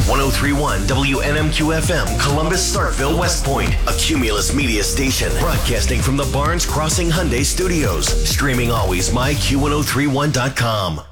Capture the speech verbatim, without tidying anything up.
one oh three point one W N M Q F M, Columbus, Starkville, West Point, a Cumulus media station, broadcasting from the Barnes Crossing Hyundai Studios. Streaming always, my Q ten thirty-one dot com.